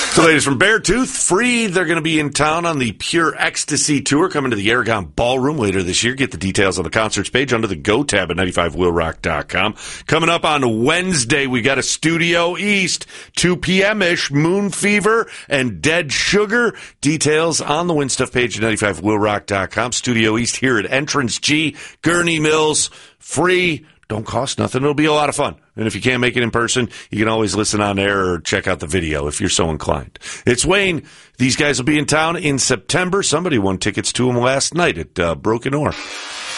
The latest from Beartooth, Free. They're going to be in town on the Pure Ecstasy Tour, coming to the Aragon Ballroom later this year. Get the details on the concerts page under the Go tab at 95willrock.com. Coming up on Wednesday, we got a Studio East, 2 p.m.-ish, Moon Fever and Dead Sugar. Details on the Win Stuff page at 95willrock.com. Studio East here at Entrance G, Gurney Mills. Free. Don't cost nothing. It'll be a lot of fun. And if you can't make it in person, you can always listen on air or check out the video if you're so inclined. It's Wayne. These guys will be in town in September. Somebody won tickets to them last night at Broken Oar.